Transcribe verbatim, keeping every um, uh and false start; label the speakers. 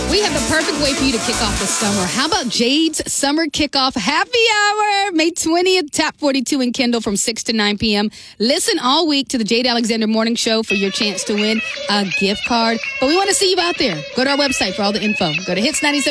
Speaker 1: We have the perfect way for you to kick off the summer. How about Jade's Summer Kickoff Happy Hour? May twentieth, Tap forty-two in Kendall from six to nine p.m. Listen all week to the Jade Alexander Morning Show for your chance to win a gift card. But we want to see you out there. Go to our website for all the info. Go to hits ninety-seven.